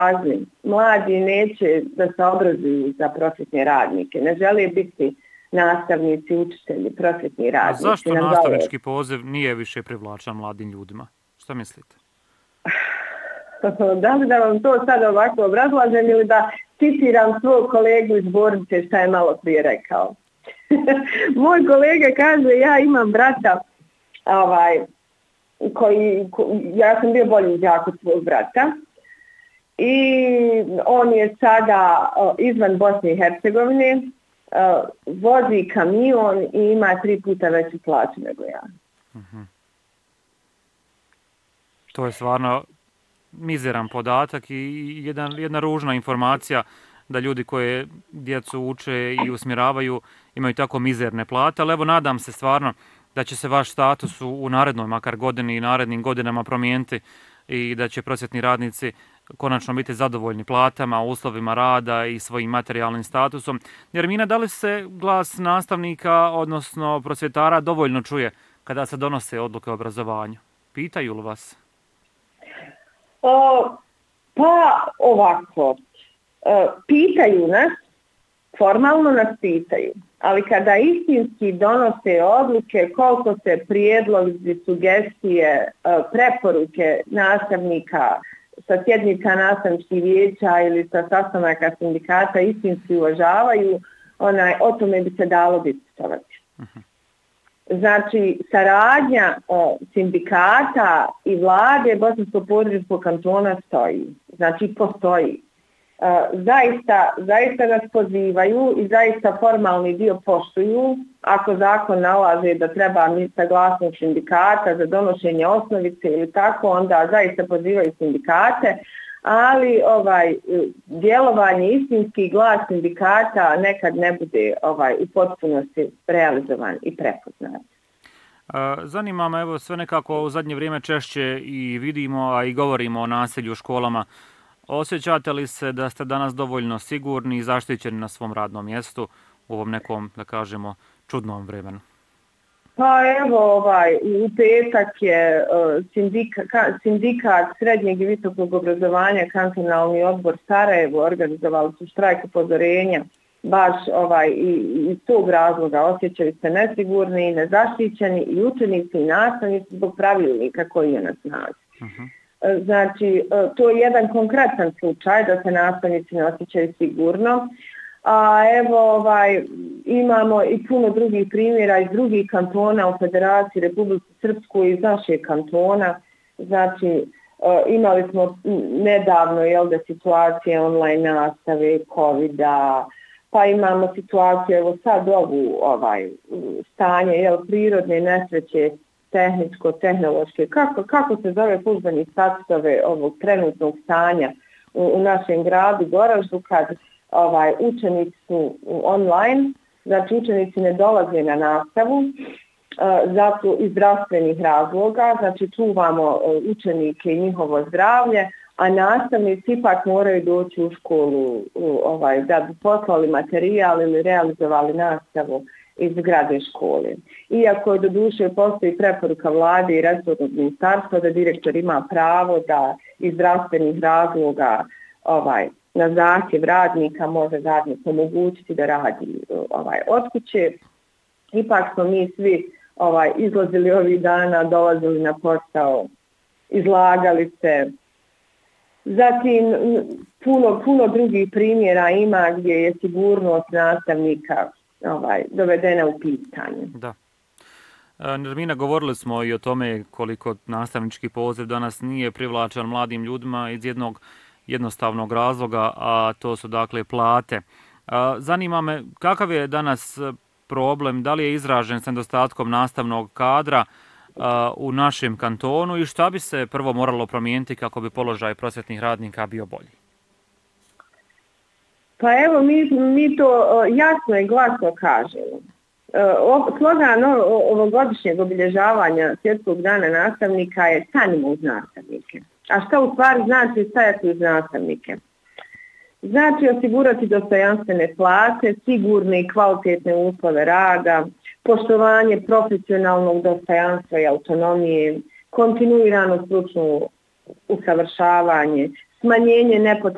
važni. Mladi neće da se obrazuju za prosvetne radnike, ne žele biti nastavnici, učitelji, prosvetni radnici. A zašto nastavnički poziv nije više privlačan mladim ljudima? Šta mislite? Da li da vam to sad ovako obrazlažem ili da citiram svog kolegu iz Bornice šta je malo prije rekao. Moj kolega kaže, ja imam brata ja sam bio bolji đak od svog brata i on je sada izvan Bosne i Hercegovine, vozi kamion i ima 3 puta veću plaću nego ja. To je stvarno mizeran podatak i jedna ružna informacija da ljudi koje djecu uče i usmjeravaju imaju tako mizerne plate, ali evo nadam se stvarno da će se vaš status u narednoj makar godini i narednim godinama promijeniti i da će prosvjetni radnici konačno biti zadovoljni platama, uslovima rada i svojim materijalnim statusom. Jermina, da li se glas nastavnika, odnosno prosvjetara, dovoljno čuje kada se donose odluke o obrazovanju? Pitaju li vas? Pa ovako, pitaju nas, formalno nas pitaju, ali kada istinski donose odluke, koliko se prijedlozi, sugestije, preporuke nastavnika sa sjednica nastavničkih vijeća ili sa sastanaka sindikata istinski uvažavaju, o tome bi se dalo diskutovati. Znači, saradnja sindikata i vlade Bosansko-podrinjskog kantona stoji. Znači, postoji. Zaista nas pozivaju i zaista formalni dio poštuju. Ako zakon nalaže da treba saglasnost sindikata za donošenje osnovice ili tako, onda zaista pozivaju sindikate, ali djelovanje, istinski glas sindikata nekad ne bude u potpunosti realizovan i prepoznat. Zanima me, evo, sve nekako u zadnje vrijeme češće i vidimo, a i govorimo o nasilju u školama. Osjećate li se da ste danas dovoljno sigurni i zaštićeni na svom radnom mjestu u ovom nekom, da kažemo, čudnom vremenu? Pa evo, u petak je sindikat srednjeg i visokog obrazovanja, kantonalni odbor Sarajevo, organizovali su štrajk upozorenja. Baš iz tog razloga osjećaju se nesigurni i nezaštićeni i učenici i nastavnici zbog pravilnika koji je na snazi. Znači, to je jedan konkretan slučaj da se nastavnici ne osjećaju sigurno. A evo, imamo i puno drugih primjera iz drugih kantona u Federaciji Republike Srpskoj i iz našeg kantona. Znači, imali smo nedavno situacije online nastave, COVID-a, pa imamo situaciju, evo sad ovu stanje, prirodne nesreće, tehničko-tehnološke, kako se zove službeni statove ovog trenutnog stanja u našem gradu Goraždu, kad učenici su online, znači učenici ne dolaze na nastavu, zato iz zdravstvenih razloga, znači čuvamo učenike i njihovo zdravlje, a nastavnici ipak moraju doći u školu da bi poslali materijal ili realizovali nastavu iz zgrade škole. Iako doduše postoji preporuka vlade i resornog ministarstva da direktor ima pravo da iz zdravstvenih razloga na zahtjev radnika može radnik omogućiti da radi od kuće. Ipak smo mi svi izlazili ovih dana, dolazili na posao, izlagali se. Zatim puno drugih primjera ima gdje je sigurnost nastavnika dovedena u pitanje. Da. Nermina, govorili smo i o tome koliko nastavnički poziv danas nije privlačan mladim ljudima iz jednog jednostavnog razloga, a to su dakle plate. Zanima me kakav je danas problem, da li je izražen s nedostatkom nastavnog kadra u našem kantonu i šta bi se prvo moralo promijeniti kako bi položaj prosvjetnih radnika bio bolji? Pa evo, mi to jasno i glasno kažemo. Slogan ovogodišnjeg obilježavanja Svjetskog dana nastavnika je stanimo uz nastavnike. A šta u stvari znači stajati uz nastavnike? Znači osigurati dostojanstvene plate, sigurne i kvalitetne uslove rada, poštovanje profesionalnog dostojanstva i autonomije, kontinuirano stručno usavršavanje, smanjenje nepotrebnog